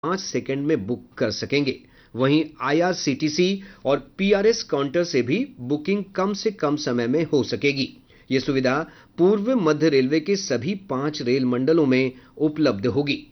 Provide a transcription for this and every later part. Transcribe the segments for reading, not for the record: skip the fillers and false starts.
5 second में book कर सकेंगे। वहीं आईआरसीटीसी और पीआरएस काउंटर से भी बुकिंग कम से कम समय में हो सकेगी। ये सुविधा पूर्व मध्य रेलवे के सभी 5 रेल मंडलों में उपलब्ध होगी।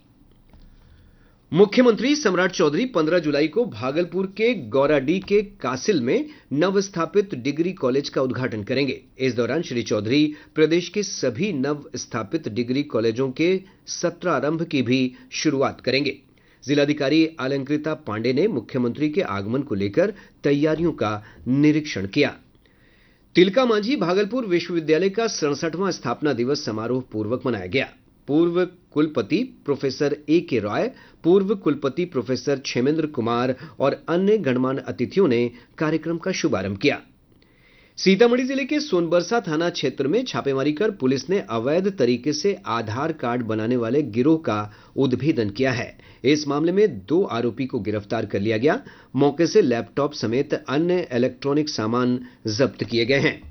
मुख्यमंत्री सम्राट चौधरी 15 जुलाई को भागलपुर के गौराडीह के कासिल में नवस्थापित डिग्री कॉलेज का उद्घाटन करेंगे। इस दौरान श्री चौधरी प्रदेश के सभी नवस्थापित डिग्री कॉलेजों के सत्रारंभ की भी शुरुआत करेंगे। जिलाधिकारी अलंकृता पांडे ने मुख्यमंत्री के आगमन को लेकर तैयारियों का निरीक्षण किया। तिलका मांझी भागलपुर विश्वविद्यालय का 67वां स्थापना दिवस समारोह पूर्वक मनाया गया। पूर्व कुलपति प्रोफेसर ए.के. रॉय, पूर्व कुलपति प्रोफेसर क्षेमेंद्र कुमार और अन्य गणमान्य अतिथियों ने कार्यक्रम का शुभारंभ किया। सीतामढ़ी जिले के सोनबरसा थाना क्षेत्र में छापेमारी कर पुलिस ने अवैध तरीके से आधार कार्ड बनाने वाले गिरोह का उद्भेदन किया है। इस मामले में 2 आरोपी को गिरफ्तार कर लिया गया। मौके से लैपटॉप समेत अन्य इलेक्ट्रॉनिक सामान जब्त किए गए हैं।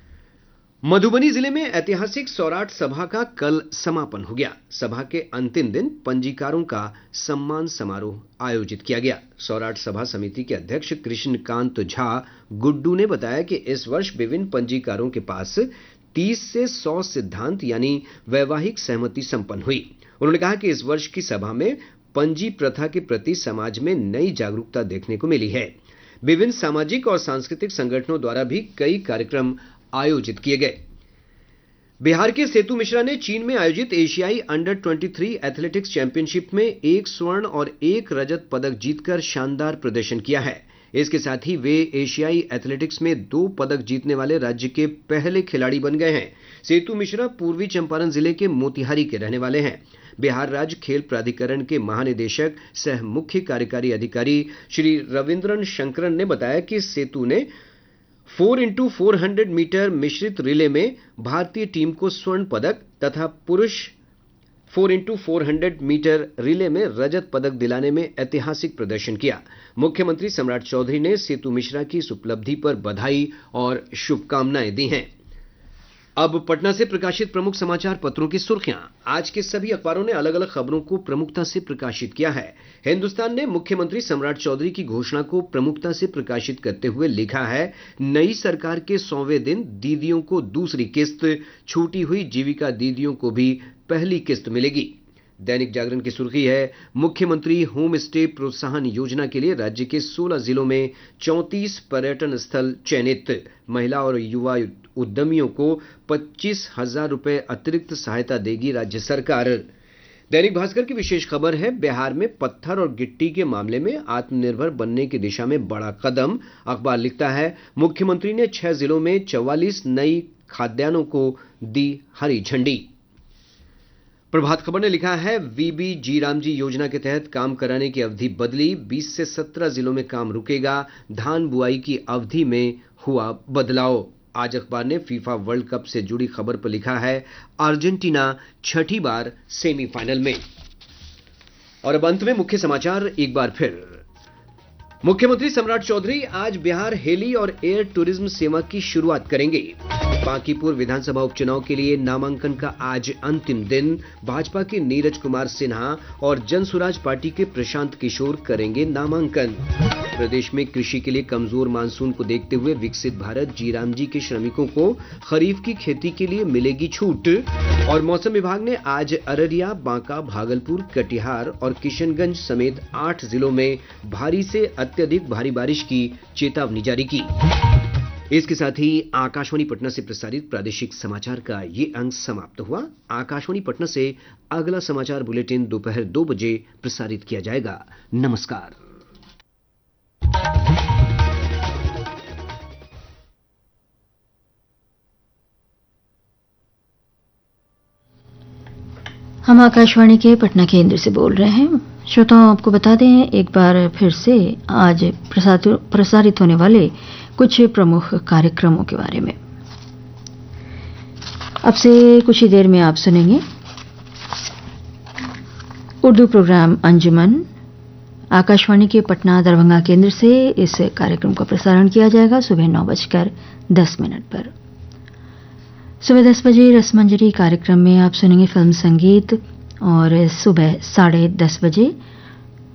मधुबनी जिले में ऐतिहासिक सौराठ सभा का कल समापन हो गया। सभा के अंतिम दिन पंजीकारों का सम्मान समारोह आयोजित किया गया। सौराठ सभा समिति के अध्यक्ष कृष्णकांत झा गुड्डू ने बताया कि इस वर्ष विभिन्न पंजीकारों के पास 30 से 100 सिद्धांत यानी वैवाहिक सहमति संपन्न हुई। उन्होंने कहा कि इस वर्ष की सभा में पंजी प्रथा के प्रति समाज में नई जागरूकता देखने को मिली है। विभिन्न सामाजिक और सांस्कृतिक संगठनों द्वारा भी कई कार्यक्रम आयोजित किए गए। बिहार के सेतु मिश्रा ने चीन में आयोजित एशियाई अंडर 23 एथलेटिक्स चैंपियनशिप में 1 स्वर्ण और 1 रजत पदक जीतकर शानदार प्रदर्शन किया है। इसके साथ ही वे एशियाई एथलेटिक्स में 2 पदक जीतने वाले राज्य के पहले खिलाड़ी बन गए हैं। सेतु मिश्रा पूर्वी चंपारण जिले के मोतिहारी के रहने वाले हैं। बिहार राज्य खेल प्राधिकरण के महानिदेशक सह मुख्य कार्यकारी अधिकारी श्री रविंद्रन शंकरन ने बताया कि सेतु ने 4x400 मीटर मिश्रित रिले में भारतीय टीम को स्वर्ण पदक तथा पुरुष 4x400 मीटर रिले में रजत पदक दिलाने में ऐतिहासिक प्रदर्शन किया। मुख्यमंत्री सम्राट चौधरी ने सेतु मिश्रा की इस उपलब्धि पर बधाई और शुभकामनाएं दी हैं। अब पटना से प्रकाशित प्रमुख समाचार पत्रों की सुर्खियां। आज के सभी अखबारों ने अलग अलग खबरों को प्रमुखता से प्रकाशित किया है। हिंदुस्तान ने मुख्यमंत्री सम्राट चौधरी की घोषणा को प्रमुखता से प्रकाशित करते हुए लिखा है, नई सरकार के 100वें दिन दीदियों को दूसरी किस्त, छूटी हुई जीविका दीदियों को भी पहली किस्त मिलेगी। दैनिक जागरण की सुर्खी है, मुख्यमंत्री होम स्टे प्रोत्साहन योजना के लिए राज्य के 16 जिलों में 34 पर्यटन स्थल चयनित। महिला और युवा उद्यमियों को 25,000 रुपए अतिरिक्त सहायता देगी राज्य सरकार। दैनिक भास्कर की विशेष खबर है, बिहार में पत्थर और गिट्टी के मामले में आत्मनिर्भर बनने की दिशा में बड़ा कदम। अखबार लिखता है, मुख्यमंत्री ने 6 जिलों में 44 नई खाद्यान्नों को दी हरी झंडी। प्रभात खबर ने लिखा है, वीबी जी रामजी योजना के तहत काम कराने की अवधि बदली, 20 से 17 जिलों में काम रुकेगा। धान बुआई की अवधि में हुआ बदलाव। आज अखबार ने फीफा वर्ल्ड कप से जुड़ी खबर पर लिखा है, अर्जेंटीना 6ठी बार सेमीफाइनल में। और अब अंत में मुख्य समाचार एक बार फिर। मुख्यमंत्री सम्राट चौधरी आज बिहार हेली और एयर टूरिज्म सेवा की शुरुआत करेंगे। बांकीपुर विधानसभा उपचुनाव के लिए नामांकन का आज अंतिम दिन। भाजपा के नीरज कुमार सिन्हा और जनसुराज पार्टी के प्रशांत किशोर करेंगे नामांकन। प्रदेश में कृषि के लिए कमजोर मानसून को देखते हुए विकसित भारत जी रामजी के श्रमिकों को खरीफ की खेती के लिए मिलेगी छूट। और मौसम विभाग ने आज अररिया, बांका, भागलपुर, कटिहार और किशनगंज समेत 8 जिलों में भारी से अत्यधिक भारी बारिश की चेतावनी जारी की। इसके साथ ही आकाशवाणी पटना से प्रसारित प्रादेशिक समाचार का ये अंक समाप्त हुआ। आकाशवाणी पटना से अगला समाचार बुलेटिन दोपहर 2 बजे प्रसारित किया जाएगा। नमस्कार। हम आकाशवाणी के पटना केंद्र से बोल रहे हैं। श्रोताओं, आपको बता दें एक बार फिर से आज प्रसारित होने वाले कुछ प्रमुख कार्यक्रमों के बारे में। अब से कुछ ही देर में आप सुनेंगे उर्दू प्रोग्राम अंजुमन। आकाशवाणी के पटना दरभंगा केंद्र से इस कार्यक्रम का प्रसारण किया जाएगा सुबह 9:10 पर। सुबह 10 बजे रसमंजरी कार्यक्रम में आप सुनेंगे फिल्म संगीत और सुबह 10:30 बजे